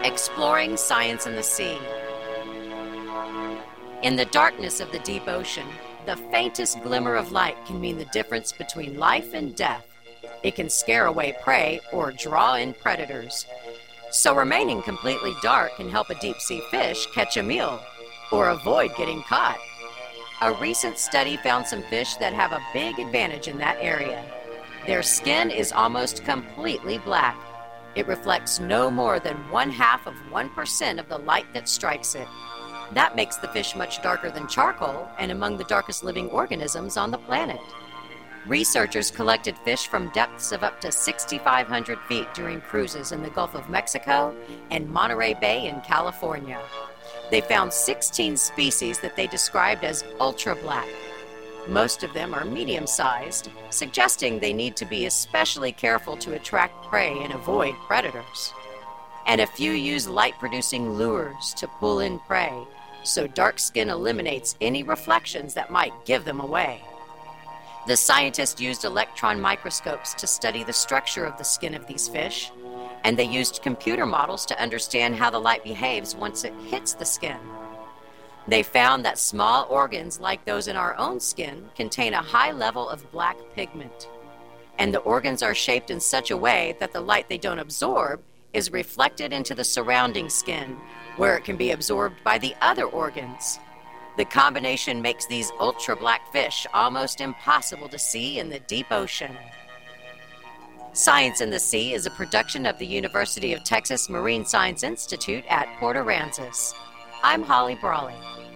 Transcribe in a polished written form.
Exploring science in the sea. In the darkness of the deep ocean, the faintest glimmer of light can mean the difference between life and death. It can scare away prey or draw in predators. So remaining completely dark can help a deep-sea fish catch a meal or avoid getting caught. A recent study found some fish that have a big advantage in that area. Their skin is almost completely black. It reflects no more than 0.5% of the light that strikes it. That makes the fish much darker than charcoal and among the darkest living organisms on the planet. Researchers collected fish from depths of up to 6,500 feet during cruises in the Gulf of Mexico and Monterey Bay in California. They found 16 species that they described as ultra-black. Most of them are medium-sized, suggesting they need to be especially careful to attract prey and avoid predators. And a few use light-producing lures to pull in prey, so dark skin eliminates any reflections that might give them away. The scientists used electron microscopes to study the structure of the skin of these fish, and they used computer models to understand how the light behaves once it hits the skin. They found that small organs like those in our own skin contain a high level of black pigment, and the organs are shaped in such a way that the light they don't absorb is reflected into the surrounding skin, where it can be absorbed by the other organs. The combination makes these ultra-black fish almost impossible to see in the deep ocean. Science in the Sea is a production of the University of Texas Marine Science Institute at Port Aransas. I'm Holly Brawley.